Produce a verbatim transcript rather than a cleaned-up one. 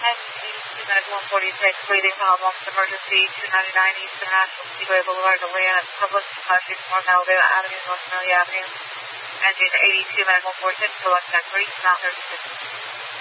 eighty-two Medical one forty-six, leading Alabama emergency, two ninety-nine East International Speedway Boulevard, Atlanta, Public, Street, North Alabama Avenue, North Amelia Avenue. Engine eighty-two Medical one forty-six, select three, Mount thirty-six.